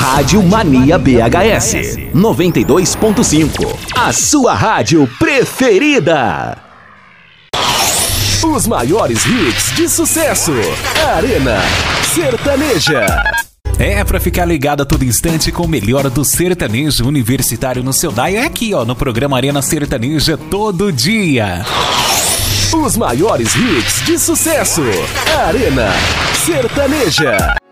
Rádio Mania BHS 92.5. A sua rádio preferida. Os maiores hits de sucesso. Arena Sertaneja. É pra ficar ligado a todo instante com o melhor do sertanejo universitário no seu dial. É aqui, ó, no programa Arena Sertaneja todo dia. Os maiores hits de sucesso. Arena Sertaneja.